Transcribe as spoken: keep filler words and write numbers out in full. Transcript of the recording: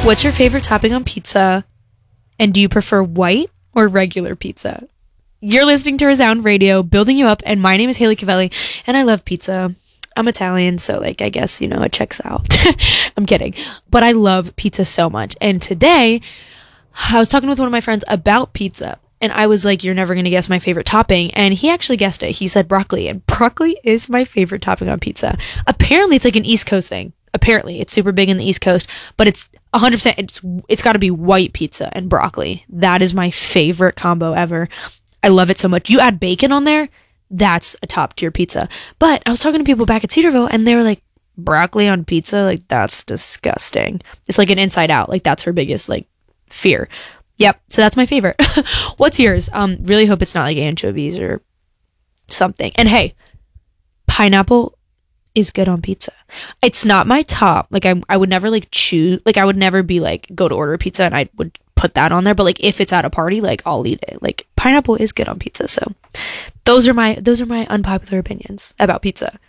What's your favorite topping on pizza? And do you prefer white or regular pizza? You're listening to Resound Radio, building you up, and my name is Haley Cavelli, and I love pizza. I'm Italian, so like I guess, you know, it checks out. I'm kidding. But I love pizza so much. And today, I was talking with one of my friends about pizza. And I was like, you're never going to guess my favorite topping. And he actually guessed it. He said broccoli. And broccoli is my favorite topping on pizza. Apparently, it's like an East Coast thing. Apparently, it's super big in the East Coast. But it's one hundred percent, it's, it's got to be white pizza and broccoli. That is my favorite combo ever. I love it so much. You add bacon on there, that's a top tier pizza. But I was talking to people back at Cedarville, and they were like, broccoli on pizza? Like, that's disgusting. It's like an Inside Out. Like, that's her biggest, like, fear. Yep, so that's my favorite. What's yours? Um, really hope it's not like anchovies or something. And hey, pineapple is good on pizza. It's not my top. Like I, I would never like choose. Like I would never be like go to order pizza and I would put that on there. But like if it's at a party, like I'll eat it. Like pineapple is good on pizza. So those are my those are my unpopular opinions about pizza.